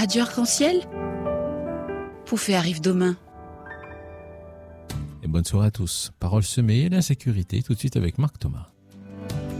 Radio Arc-en-Ciel, Poufet arrive demain. Et bonne soirée à tous. Paroles semées et l'insécurité, tout de suite avec Marc Thomas.